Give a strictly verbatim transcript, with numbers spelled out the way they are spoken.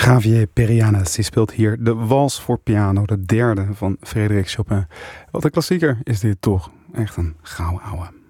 Javier Perianes, die speelt hier de Wals voor piano, de derde van Frédéric Chopin. Wat een klassieker is dit toch. Echt een gouden ouwe.